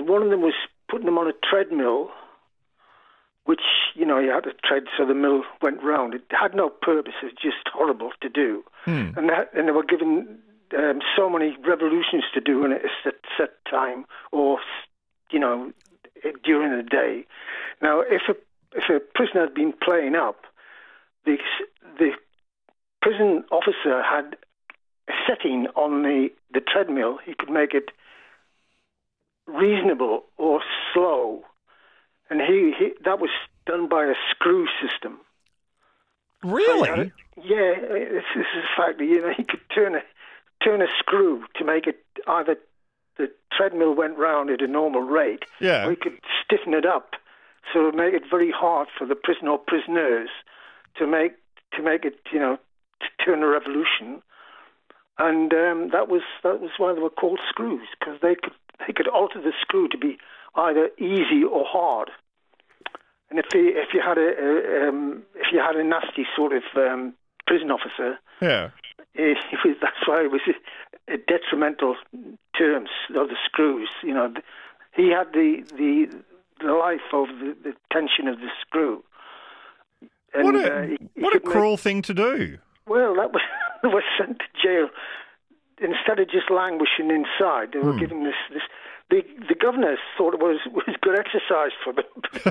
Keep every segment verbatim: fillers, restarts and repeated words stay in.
and one of them was putting them on a treadmill, which, you know, you had to tread so the mill went round. It had no purpose. It was just horrible to do. Hmm. And that, and they were given um, so many revolutions to do in a set, set time, or, you know, during the day. Now, if a, if a prisoner had been playing up, the, the prison officer had a setting on the, the treadmill. He could make it reasonable or slow. And he, he that was done by a screw system. Really? Uh, yeah, this, this is a fact. You know, he could turn a turn a screw to make it either the treadmill went round at a normal rate, Yeah. or he could stiffen it up, so it would make it very hard for the prisoner or prisoners to make to make it, you know, to turn a revolution. And um, that was that was why they were called screws, because they could they could alter the screw to be either easy or hard. And if you, if you had a, a um, if you had a nasty sort of um, prison officer, Yeah. it, it was, that's why it was a, a detrimental terms of the screws. You know, he had the the, the life of the, the tension of the screw. And, What a uh, he, he what a could cruel make, thing to do. Well, that was was sent to jail. Instead of just languishing inside, they were Hmm. giving this, this. The the governors thought it was was good exercise for them,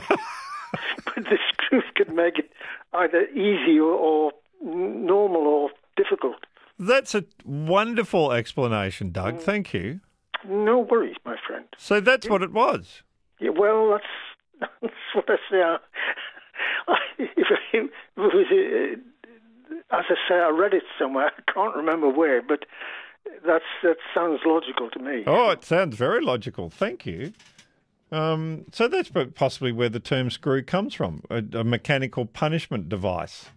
but the screws could make it either easy or, or normal or difficult. That's a wonderful explanation, Doug. Thank you. No worries, my friend. So that's what it was. Yeah, well, that's that's what I say. I, I, if it was, uh, as I say, I read it somewhere. I can't remember where, but that's that sounds logical to me. Oh, it sounds very logical. Thank you. Um, so that's possibly where the term screw comes from, a, a mechanical punishment device.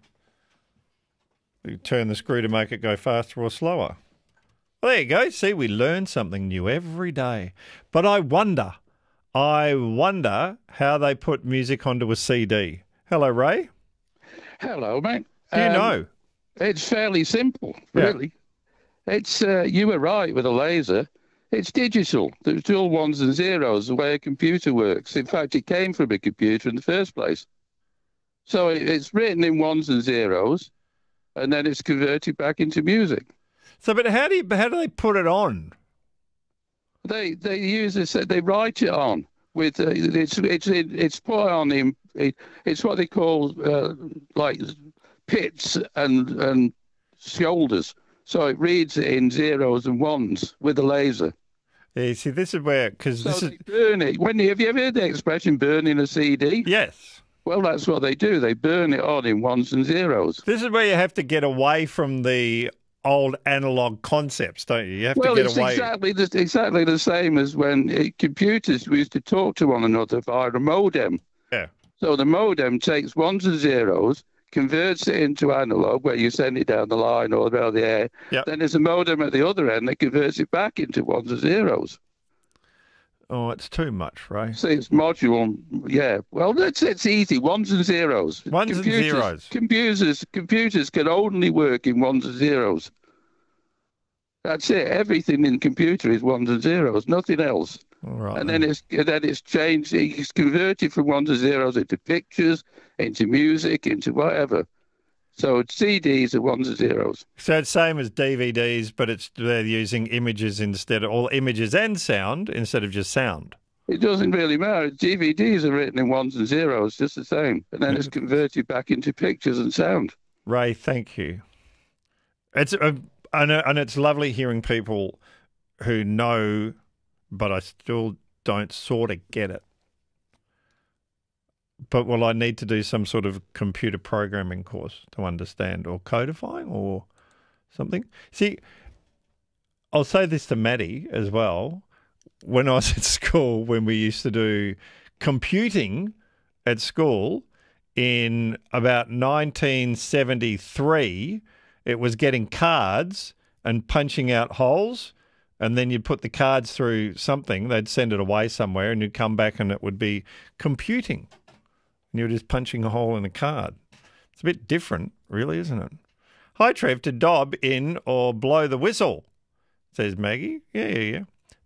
You turn the screw to make it go faster or slower. Well, there you go. See, we learn something new every day. But I wonder, I wonder how they put music onto a C D. Hello, Ray. Hello, mate. Do you Um, know? It's fairly simple, Yeah. really. It's uh, you were right with a laser. It's digital. It's all ones and zeros, the way a computer works. In fact, it came from a computer in the first place. So it, it's written in ones and zeros, and then it's converted back into music. So, but how do you, how do they put it on? They they use this. They write it on with uh, it's it's it's put on in it, it's what they call uh, like pits and and shoulders. So it reads it in zeros and ones with a laser. Yeah, see, this is where, because So this is, they burn it. When have you ever heard the expression burning a C D? yes. Well, that's what they do. They burn it on in ones and zeros. This is where you have to get away from the old analog concepts, don't you? You have Well, to get it's away. exactly the, exactly the same as when uh, computers used to talk to one another via a modem. Yeah. So the modem takes ones and zeros, converts it into analog, where you send it down the line or down the air. Yep. Then there's a modem at the other end that converts it back into ones and zeros. Oh, it's too much, Ray. So it's module, yeah. Well, that's it's easy. Ones and zeros. Ones and zeros. Computers, computers can only work in ones and zeros. That's it. Everything in computer is ones and zeros, nothing else. All right. And then it's and then it's changed. It's converted from ones and zeros into pictures, into music, into whatever. So C Ds are ones and zeros. So it's same as D V Ds, but it's they're using images instead of all images and sound instead of just sound. It doesn't really matter. D V Ds are written in ones and zeros, just the same, and then it's converted back into pictures and sound. Ray, thank you. It's uh, I know, and it's lovely hearing people who know, but I still don't sort of get it. But will I need to do some sort of computer programming course to understand, or codifying, or something? See, I'll say this to Maddie as well. When I was at school, when we used to do computing at school in about nineteen seventy-three, it was getting cards and punching out holes, and then you'd put the cards through something, they'd send it away somewhere, and you'd come back and it would be computing. And you're just punching a hole in a card. It's a bit different, really, isn't it? Hi, Trev, to dob in or blow the whistle, says Maggie. Yeah, yeah, yeah.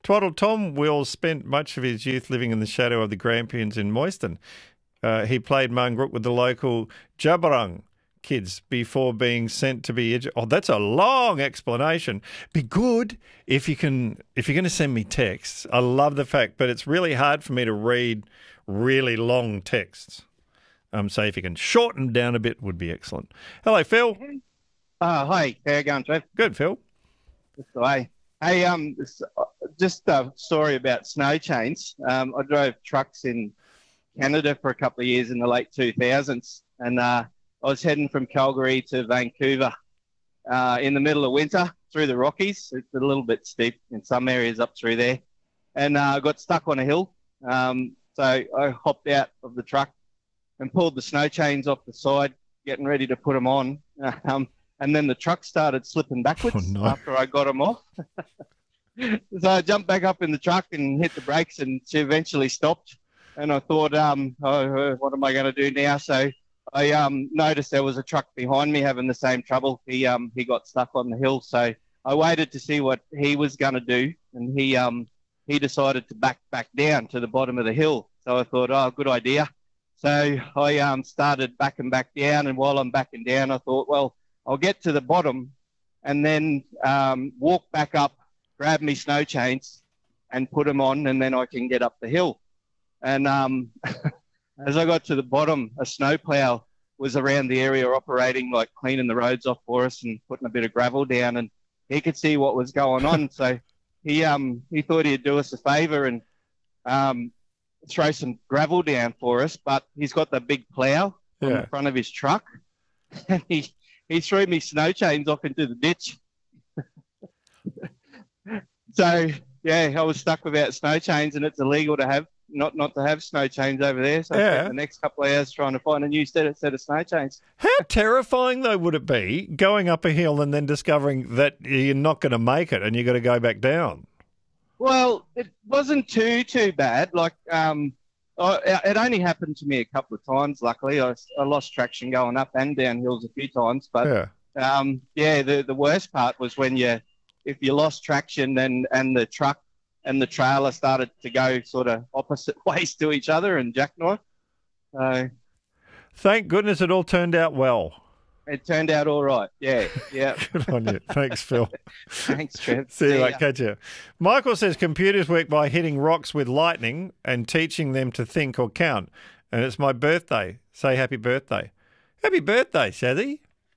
Twaddle Tom Wills spent much of his youth living in the shadow of the Grampians in Moyston. Uh, he played Mungrook with the local Jabarang kids before being sent to be edu- oh that's a long explanation. Be good if you can if you're going to send me texts. I love the fact, but it's really hard for me to read really long texts. Um so if you can shorten down a bit would be excellent. Hello, Phil. Uh, hi, how you going, Trev? Good, Phil. That's the way. Hey, um, just a story about snow chains. Um, I drove trucks in Canada for a couple of years in the late two thousands, and uh, I was heading from Calgary to Vancouver uh, in the middle of winter through the Rockies. It's a little bit steep in some areas up through there, and I uh, got stuck on a hill. Um, so I hopped out of the truck and pulled the snow chains off the side, getting ready to put them on. Um, and then the truck started slipping backwards oh, no. after I got them off. So I jumped back up in the truck and hit the brakes, and she eventually stopped. And I thought, um, oh, what am I going to do now? So I um, noticed there was a truck behind me having the same trouble. He um, he got stuck on the hill. So I waited to see what he was going to do, and he um, he decided to back back down to the bottom of the hill. So I thought, oh, good idea. So I um, started backing back down, and while I'm backing down, I thought, well, I'll get to the bottom and then um, walk back up, grab me snow chains and put them on, and then I can get up the hill. And um, as I got to the bottom, a snowplow was around the area operating, like cleaning the roads off for us and putting a bit of gravel down, and he could see what was going on. So he um he thought he'd do us a favour and um, throw some gravel down for us, but he's got the big plough Yeah. on the front of his truck, and he he threw me snow chains off into the ditch. So yeah, I was stuck without snow chains, and it's illegal to have not not to have snow chains over there. So I Yeah. spent the next couple of hours trying to find a new set of, set of snow chains. How terrifying, though, would it be going up a hill and then discovering that you're not going to make it and you've got to go back down? Well, it wasn't too too bad. Like um, I, it only happened to me a couple of times. Luckily, I, I lost traction going up and down hills a few times. But Yeah. um, yeah, the the worst part was when you if you lost traction and and the truck and the trailer started to go sort of opposite ways to each other and jackknife. So Thank goodness it all turned out well. it turned out all right. Yeah, yeah. Good on you. Thanks, Phil. Thanks, Trev. See you ya. later. Catch you. Michael says computers work by hitting rocks with lightning and teaching them to think or count. And it's my birthday. Say happy birthday. Happy birthday, Shazzy.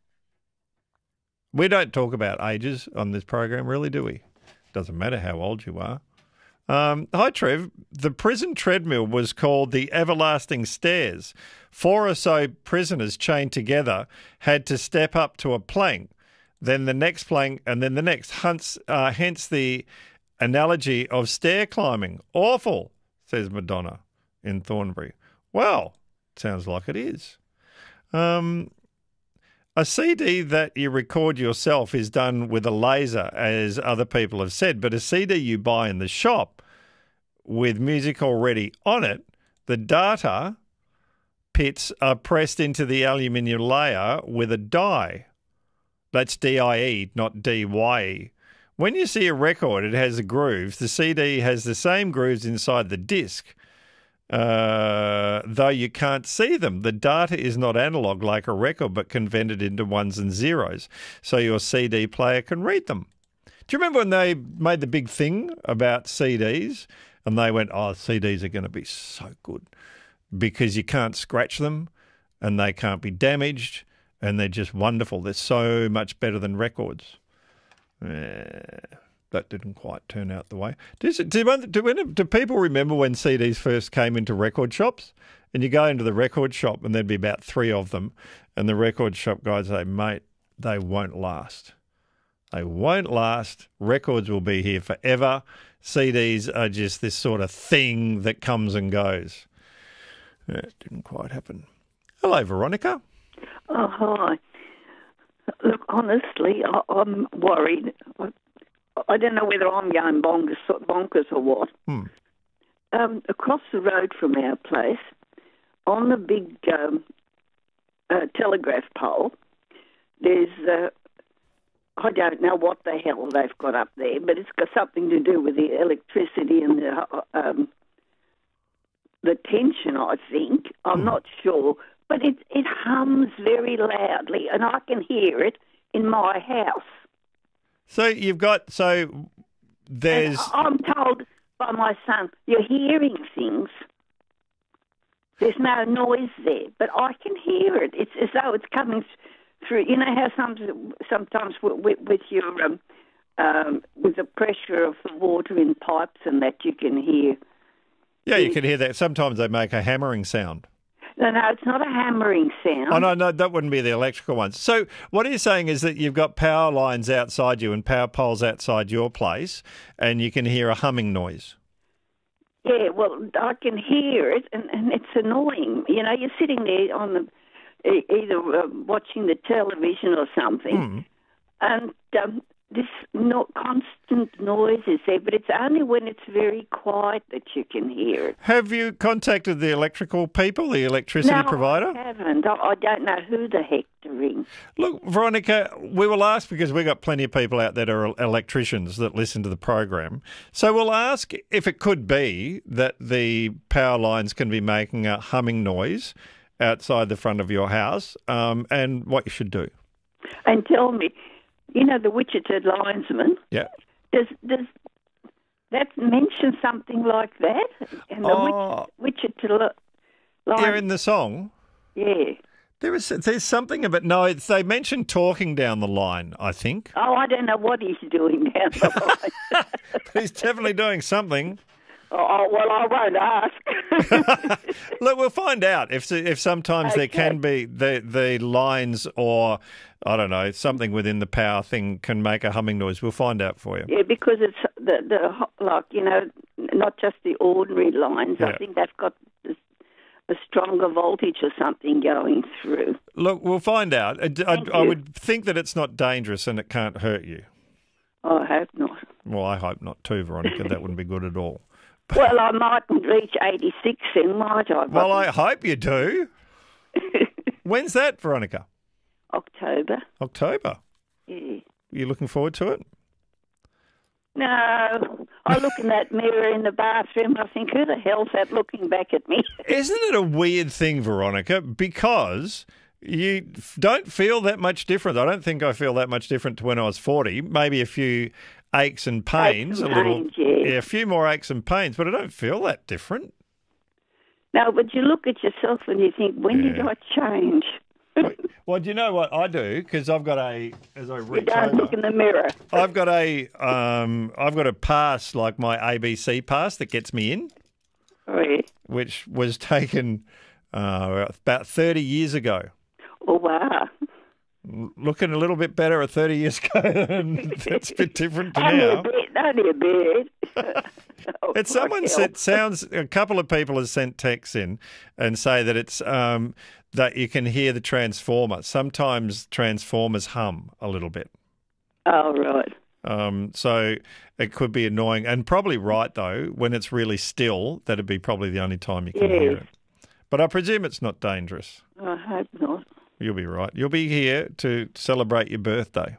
We don't talk about ages on this program, really, do we? Doesn't matter how old you are. Um, hi, Trev. The prison treadmill was called the Everlasting Stairs. Four or so prisoners chained together had to step up to a plank, then the next plank, and then the next. Hence, uh, hence the analogy of stair climbing. Awful, says Madonna in Thornbury. Well, sounds like it is. Um, a C D that you record yourself is done with a laser, as other people have said, but a C D you buy in the shop with music already on it, the data pits are pressed into the aluminium layer with a die. That's D I E, not D Y E. When you see a record, it has the grooves. The C D has the same grooves inside the disc. Uh, though you can't see them. The data is not analog like a record, but converted into ones and zeros, so your C D player can read them. Do you remember when they made the big thing about C Ds, and they went, oh, C Ds are going to be so good because you can't scratch them and they can't be damaged and they're just wonderful. They're so much better than records. Yeah. That didn't quite turn out the way. Does it, do, do, do people remember when C Ds first came into record shops? And you go into the record shop and there'd be about three of them. And the record shop guys say, mate, they won't last. They won't last. Records will be here forever. C Ds are just this sort of thing that comes and goes. Yeah, it didn't quite happen. Hello, Veronica. Oh, hi. Look, honestly, I, I'm worried. I, I don't know whether I'm going bonkers, bonkers or what. Hmm. Um, across the road from our place, on the big um, uh, telegraph pole, there's uh, I don't know what the hell they've got up there, but it's got something to do with the electricity and the um, the tension, I think. I'm Hmm. not sure. But it, it hums very loudly, and I can hear it in my house. So you've got, so And there's, I'm told by my son, you're hearing things. There's no noise there, but I can hear it. It's as though it's coming through. You know how some, sometimes with, with your um, um, with the pressure of the water in pipes and that you can hear. yeah, you can hear that. Sometimes they make a hammering sound. No, no, it's not a hammering sound. Oh, no, no, that wouldn't be the electrical ones. So what you're saying is that you've got power lines outside you and power poles outside your place, and you can hear a humming noise. Yeah, well, I can hear it, and, and it's annoying. You know, you're sitting there on the e- either uh, watching the television or something, Hmm. and um, this no, constant noise is there, but it's only when it's very quiet that you can hear it. Have you contacted the electrical people, the electricity no, provider? I haven't. I, I don't know who the heck to ring. Look, Veronica, we will ask because we've got plenty of people out there that are electricians that listen to the program. So we'll ask if it could be that the power lines can be making a humming noise outside the front of your house, um, and what you should do. And tell me, you know, the Wichita linesman, Yeah. does does that mention something like that? And the Oh. Wich- Wichita li- line, Here in the song, yeah. there is there's something about no. It's, they mentioned talking down the line. I think Oh, I don't know what he's doing down the line. but he's definitely doing something. oh, well, I won't ask. Look, we'll find out if if sometimes there Okay. can be the the lines or I don't know something within the power thing can make a humming noise. We'll find out for you. Yeah, because it's the the ho- like you know, not just the ordinary lines. Yeah. I think they've got this, a stronger voltage or something going through. Look, we'll find out. I, I, Thank I you. would think that it's not dangerous and it can't hurt you. I hope not. Well, I hope not too, Veronica. That wouldn't be good at all. Well, I mightn't reach eighty-six then, might I? Well, I hope you do. When's that, Veronica? October. October. Yeah. You looking forward to it? No, I look in that mirror in the bathroom and I think, who the hell's that looking back at me? Isn't it a weird thing, Veronica? Because you f- don't feel that much different. I don't think I feel that much different to when I was forty. Maybe a few aches and pains, and a little, pains, yeah. a few more aches and pains, but I don't feel that different. No, but you look at yourself and you think, when did Yeah. I change? Well, do you know what I do? Because I've got a, as I You reach don't over, look in the mirror. I've got a, um, I've got a pass like my A B C pass that gets me in, Oh, yeah. which was taken uh, about thirty years ago. Oh, wow. Looking a little bit better at thirty years ago, and that's a bit different to Only now. a bit, only a bit. Oh, It's someone fuck said sounds. A couple of people have sent texts in and say that it's um, that you can hear the transformer. Sometimes transformers hum a little bit. hell. Oh, right. Um, so it could be annoying, and probably right though. When it's really still, that'd be probably the only time you can hear Yes. it. But I presume it's not dangerous. I hope not. You'll be right. You'll be here to celebrate your birthday.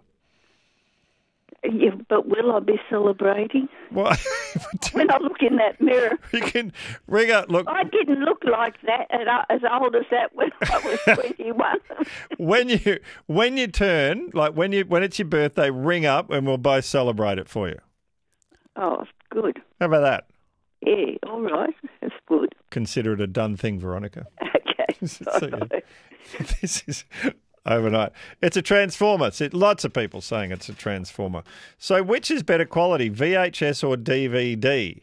Yeah, but will I be celebrating? Well, When I look in that mirror, you can ring up. Look, I didn't look like that at, uh, as old as that when I was twenty-one. when you when you turn, like when you when it's your birthday, ring up and we'll both celebrate it for you. Oh, good. How about that? Yeah, all right. That's good. Consider it a done thing, Veronica. Okay. So, yeah. This is overnight. It's a transformer. See, lots of people saying it's a transformer. So, which is better quality, V H S or D V D?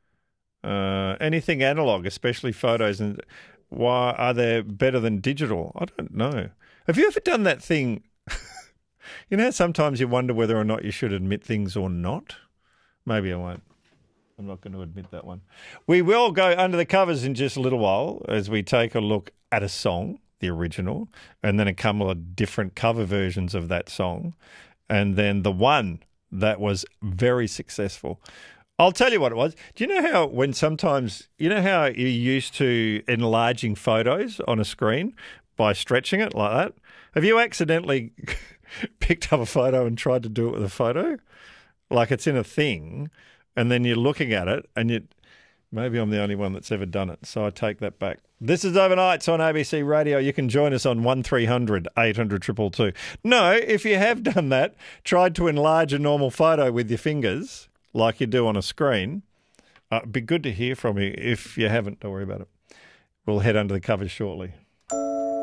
Uh, anything analog, especially photos, and why are they better than digital? I don't know. Have you ever done that thing? You know, sometimes you wonder whether or not you should admit things or not. Maybe I won't. I'm not going to admit that one. We will go under the covers in just a little while as we take a look at a song, the original, and then a couple of different cover versions of that song, and then the one that was very successful. I'll tell you what it was. Do you know how when sometimes, you know how you're used to enlarging photos on a screen by stretching it like that? Have you accidentally picked up a photo and tried to do it with a photo. Like it's in a thing, and then you're looking at it, and you maybe I'm the only one that's ever done it, so I take that back. This is Overnights on A B C Radio. You can join us on one three hundred eight hundred two two two. No, if you have done that, tried to enlarge a normal photo with your fingers, like you do on a screen, uh, it'd be good to hear from you. If you haven't, don't worry about it. We'll head under the covers shortly.